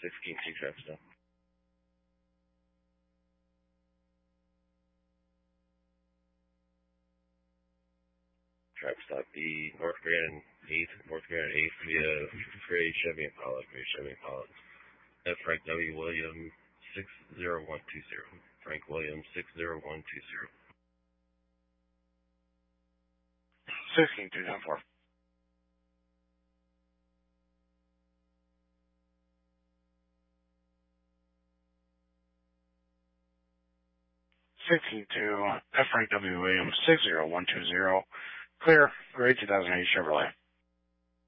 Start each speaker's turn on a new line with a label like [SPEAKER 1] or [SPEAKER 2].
[SPEAKER 1] 16-2 traffic stop. Traffic stop B, North Grand 8th via Gray Chevy Impala. F. Frank W. Williams 60120. Frank Williams 60120.
[SPEAKER 2] 16-2-4. 16-2, F. Frank W. Williams 60120. Clear, Gray 2008 Chevrolet.